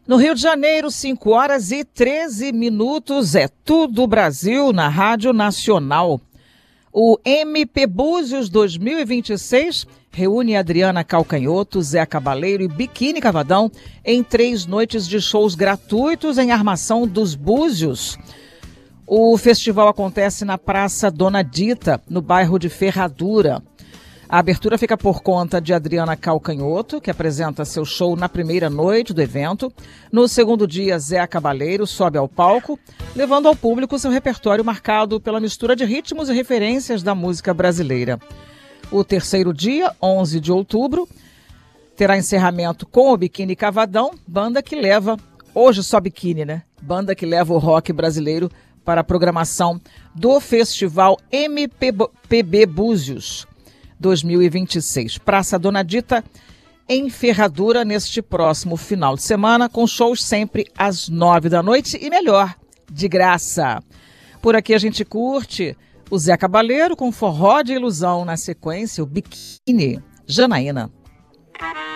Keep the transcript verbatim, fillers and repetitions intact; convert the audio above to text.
No Rio de Janeiro, cinco horas e treze minutos, é Tudo Brasil na Rádio Nacional. O M P Búzios dois mil e vinte e seis reúne Adriana Calcanhoto, Zé Cabaleiro e Biquíni Cavadão em três noites de shows gratuitos em Armação dos Búzios. O festival acontece na Praça Dona Dita, no bairro de Ferradura. A abertura fica por conta de Adriana Calcanhoto, que apresenta seu show na primeira noite do evento. No segundo dia, Zé Cabaleiro sobe ao palco, levando ao público seu repertório marcado pela mistura de ritmos e referências da música brasileira. O terceiro dia, onze de outubro, terá encerramento com o Biquíni Cavadão, banda que leva, hoje só biquíni, né? Banda que leva o rock brasileiro para a programação do Festival M P B Búzios dois mil e vinte e seis. Praça Dona Dita, em Ferradura, neste próximo final de semana, com shows sempre às nove da noite e, melhor, de graça. Por aqui a gente curte o Zé Cabaleiro com Forró de Ilusão, na sequência o Biquíni, Janaína.